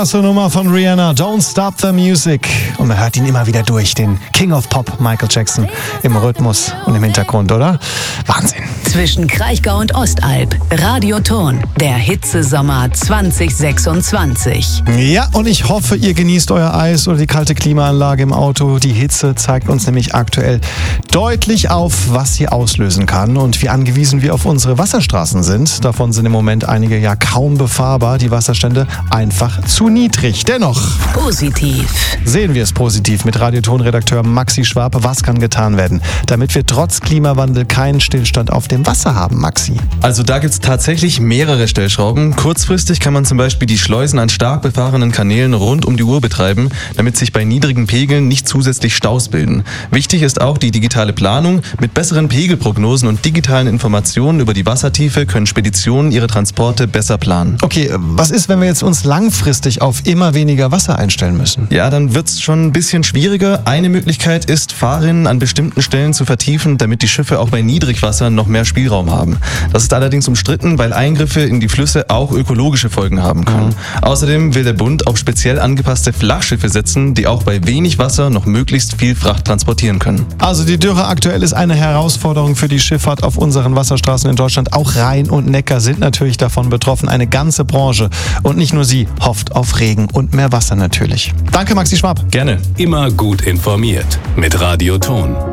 Erste Nummer von Rihanna, Don't Stop the Music. Und man hört ihn immer wieder durch, den King of Pop, Michael Jackson, im Rhythmus und im Hintergrund, oder? Wahnsinn. Zwischen Kraichgau und Ostalb, Radioton, der Hitzesommer 2026. Ja, und ich hoffe, ihr genießt euer Eis oder die kalte Klimaanlage im Auto. Die Hitze zeigt uns nämlich aktuell deutlich auf, was sie auslösen kann und wie angewiesen wir auf unsere Wasserstraßen sind. Davon sind im Moment einige ja kaum befahrbar, die Wasserstände einfach zu niedrig. Dennoch Positiv. Sehen wir es positiv mit Radioton-Redakteur Maxi Schwab. Was kann getan werden, damit wir trotz Klimawandel keinen Stillstand auf dem Wasser haben, Maxi? Also da gibt es tatsächlich mehrere Stellschrauben. Kurzfristig kann man zum Beispiel die Schleusen an stark befahrenen Kanälen rund um die Uhr betreiben, damit sich bei niedrigen Pegeln nicht zusätzlich Staus bilden. Wichtig ist auch die digitale Planung. Mit besseren Pegelprognosen und digitalen Informationen über die Wassertiefe können Speditionen ihre Transporte besser planen. Okay, was ist, wenn wir jetzt uns langfristig auf immer weniger Wasser einstellen müssen? Ja, dann wird's schon ein bisschen schwieriger. Eine Möglichkeit ist, Fahrrinnen an bestimmten Stellen zu vertiefen, damit die Schiffe auch bei Niedrigwasser noch mehr Spielraum haben. Das ist allerdings umstritten, weil Eingriffe in die Flüsse auch ökologische Folgen haben können. Außerdem will der Bund auf speziell angepasste Flachschiffe setzen, die auch bei wenig Wasser noch möglichst viel Fracht transportieren können. Also die Dürre aktuell ist eine Herausforderung für die Schifffahrt auf unseren Wasserstraßen in Deutschland. Auch Rhein und Neckar sind natürlich davon betroffen. Eine ganze Branche. Und nicht nur sie hofft auf Regen und mehr Wasser natürlich. Danke, Maxi Schwab. Gerne. Immer gut informiert mit Radioton.